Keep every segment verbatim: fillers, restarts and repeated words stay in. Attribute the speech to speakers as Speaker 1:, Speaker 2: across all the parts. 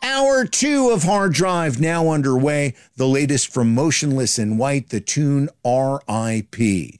Speaker 1: Hour two of Hard Drive now underway. The latest from Motionless in White, the tune R I P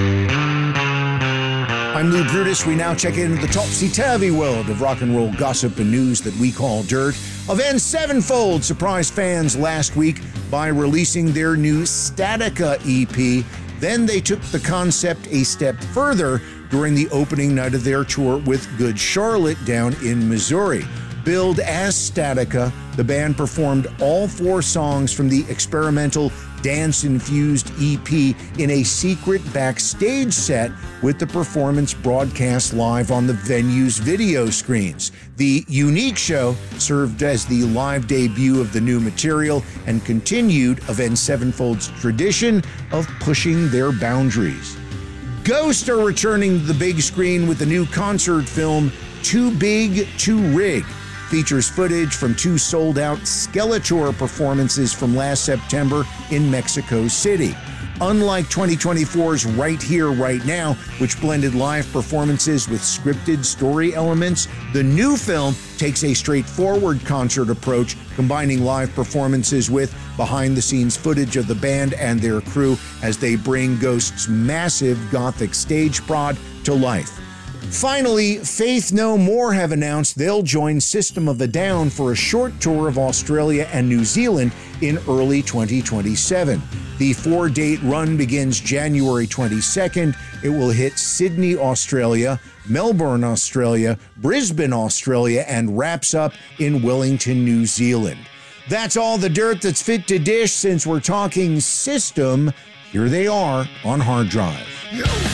Speaker 1: I'm Lou Brutus. We now check into the topsy-turvy world of rock and roll gossip and news that we call dirt. Avenged Sevenfold surprised fans last week by releasing their new Statica E P. Then they took the concept a step further during the opening night of their tour with Good Charlotte down in Missouri. Billed as Statica, the band performed all four songs from the experimental dance-infused E P in a secret backstage set with the performance broadcast live on the venue's video screens. The unique show served as the live debut of the new material and continued Avenged Sevenfold's tradition of pushing their boundaries. Ghost are returning to the big screen with the new concert film Too Big to Rig. Features footage from two sold-out Skeletor performances from last September in Mexico City. Unlike twenty twenty-four's Right Here, Right Now, which blended live performances with scripted story elements, the new film takes a straightforward concert approach, combining live performances with behind-the-scenes footage of the band and their crew as they bring Ghost's massive gothic stage prod to life. Finally, Faith No More have announced they'll join System of a Down for a short tour of Australia and New Zealand in early twenty twenty-seven. The four-date run begins January twenty-second. It will hit Sydney, Australia, Melbourne, Australia, Brisbane, Australia, and wraps up in Wellington, New Zealand. That's all the dirt that's fit to dish. Since we're talking System, here they are on Hard Drive.